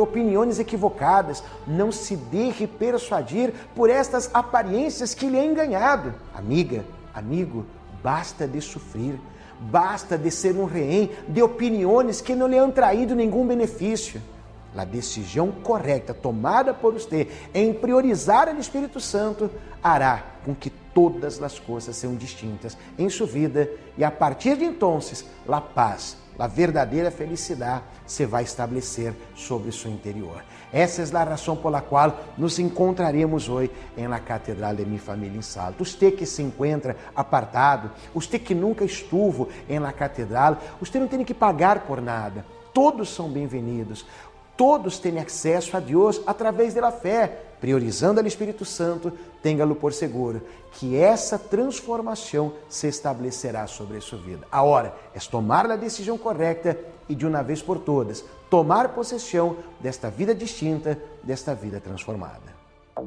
opiniões equivocadas. Não se deixe persuadir por estas aparências que lhe é enganado. Amiga, amigo, basta de sofrer. Basta de ser um rehém de opiniões que não lhe han traído nenhum benefício. A decisão correta tomada por você em priorizar o Espírito Santo hará com que todas as coisas sejam distintas em sua vida e a partir de então, a paz, a verdadeira felicidade se vai estabelecer sobre seu interior. Essa é a razão pela qual nos encontraremos hoje na Catedral de Mi Família em Salto. Você que se encontra apartado, você que nunca estuvo na Catedral, você não tem que pagar por nada. Todos são bem-vindos. Todos têm acesso a Deus através da fé, priorizando o Espírito Santo, tenha-lo por seguro, que essa transformação se estabelecerá sobre a sua vida. A hora é tomar a decisão correta e de uma vez por todas, tomar possessão desta vida distinta, desta vida transformada.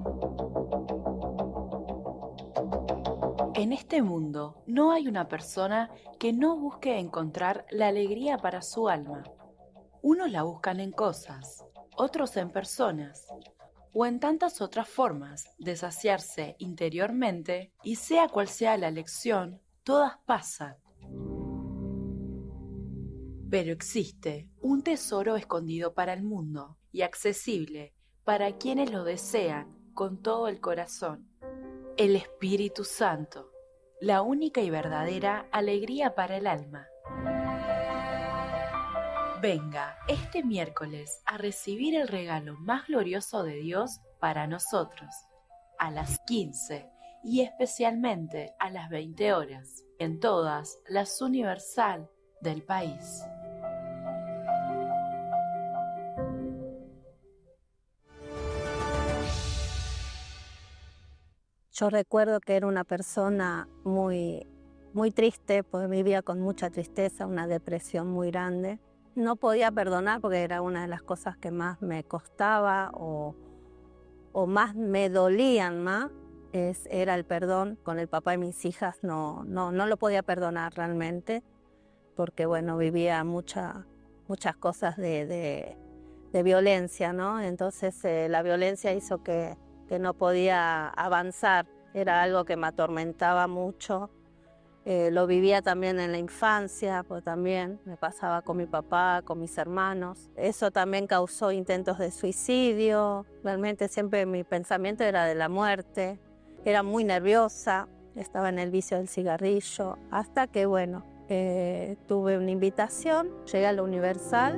En este mundo no hay una persona que no busque encontrar la alegría para su alma. Unos la buscan en cosas, otros en personas, o en tantas otras formas de saciarse interiormente, y sea cual sea la elección, todas pasan. Pero existe un tesoro escondido para el mundo y accesible para quienes lo desean con todo el corazón. El Espíritu Santo, la única y verdadera alegría para el alma. Venga este miércoles a recibir el regalo más glorioso de Dios para nosotros, a las 15 y especialmente a las 20 horas, en todas las Universal del país. Yo recuerdo que era una persona muy triste, porque vivía con mucha tristeza, una depresión muy grande. No podía perdonar porque era una de las cosas que más me costaba o más me dolían más, era el perdón. Con el papá de mis hijas no lo podía perdonar realmente, porque bueno, vivía muchas cosas de violencia, ¿no? Entonces la violencia hizo que no podía avanzar, era algo que me atormentaba mucho. Lo vivía también en la infancia, pues también me pasaba con mi papá, con mis hermanos. Eso también causó intentos de suicidio. Realmente siempre mi pensamiento era de la muerte. Era muy nerviosa, estaba en el vicio del cigarrillo, hasta que, bueno, tuve una invitación, llegué a la Universal.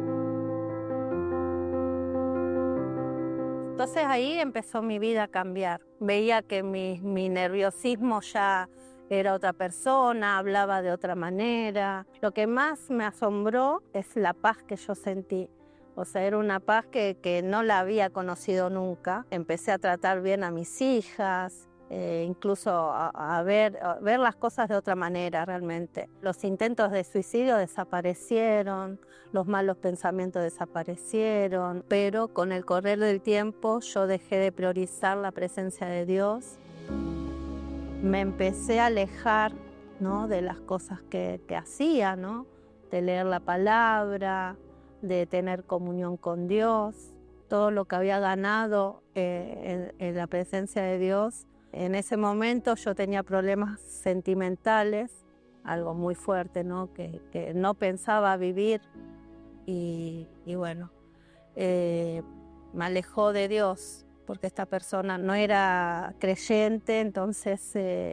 Entonces ahí empezó mi vida a cambiar. Veía que mi nerviosismo ya era otra persona, hablaba de otra manera. Lo que más me asombró es la paz que yo sentí. O sea, era una paz que no la había conocido nunca. Empecé a tratar bien a mis hijas, incluso a ver las cosas de otra manera realmente. Los intentos de suicidio desaparecieron, los malos pensamientos desaparecieron, pero con el correr del tiempo yo dejé de priorizar la presencia de Dios. Me empecé a alejar, ¿no?, de las cosas que hacía, ¿no?, de leer la palabra, de tener comunión con Dios, todo lo que había ganado en la presencia de Dios. En ese momento yo tenía problemas sentimentales, algo muy fuerte, ¿no?, que no pensaba vivir y bueno, me alejó de Dios, porque esta persona no era creyente, entonces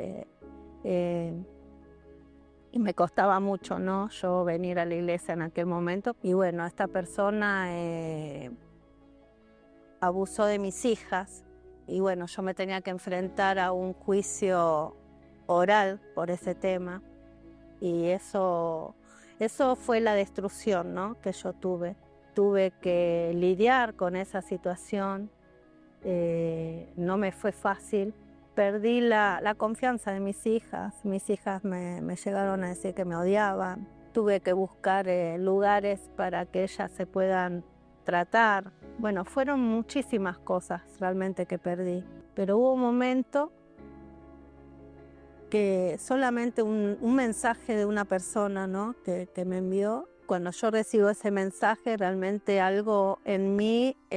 y me costaba mucho, ¿no?, yo venir a la iglesia en aquel momento. Y bueno, esta persona abusó de mis hijas y bueno, yo me tenía que enfrentar a un juicio oral por ese tema y eso fue la destrucción, ¿no?, que yo tuve. Tuve que lidiar con esa situación. No me fue fácil, perdí la confianza de mis hijas me llegaron a decir que me odiaban, tuve que buscar lugares para que ellas se puedan tratar. Bueno, fueron muchísimas cosas realmente que perdí, pero hubo un momento que solamente un mensaje de una persona, ¿no?, que me envió. Cuando yo recibo ese mensaje, realmente algo en mí